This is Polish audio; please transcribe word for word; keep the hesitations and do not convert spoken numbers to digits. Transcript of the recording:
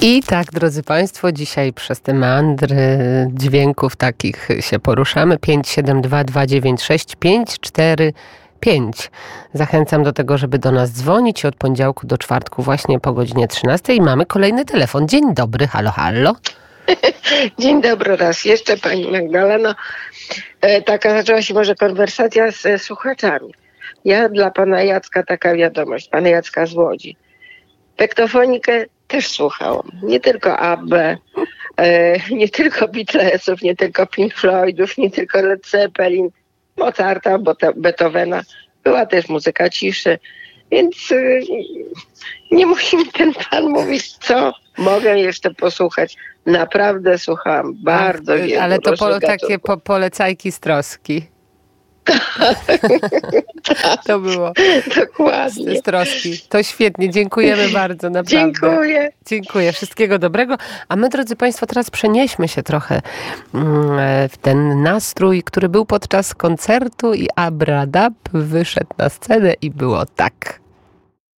I tak, drodzy Państwo, dzisiaj przez te meandry dźwięków takich się poruszamy. pięć siedem dwa dwa dziewięć sześć pięć cztery pięć. Zachęcam do tego, żeby do nas dzwonić od poniedziałku do czwartku właśnie po godzinie trzynastej. I mamy kolejny telefon. Dzień dobry, halo, halo. Dzień dobry raz jeszcze, pani Magdaleno. E, taka zaczęła się może konwersacja z e, słuchaczami. Ja dla pana Jacka taka wiadomość, pana Jacka z Łodzi. Pektofonikę też słuchałam. Nie tylko A B, e, nie tylko Beatlesów, nie tylko Pink Floydów, nie tylko Led Zeppelin, Mozarta, Beethovena. Była też muzyka ciszy. Więc e, nie musi mi ten pan mówić, co mogę jeszcze posłuchać. Naprawdę słuchałam bardzo A, wiele. Ale to po, takie po, polecajki z troski. To było. Dokładnie. Z, z troski. To świetnie. Dziękujemy bardzo. Naprawdę. Dziękuję. Dziękuję. Wszystkiego dobrego. A my, drodzy Państwo, teraz przenieśmy się trochę w ten nastrój, który był podczas koncertu i Abradab wyszedł na scenę i było tak.